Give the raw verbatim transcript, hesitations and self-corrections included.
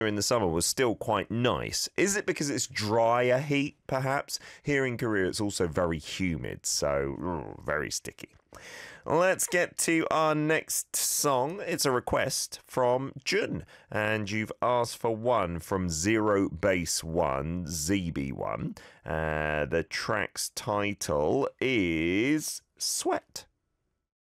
in the summer was still quite nice. Is it because it's drier heat, perhaps? Here in Korea, it's also very humid, so mm, very sticky. Let's get to our next song. It's a request from Jun, and you've asked for one from Zero Base One, Z B one. Uh, the track's title is Sweat.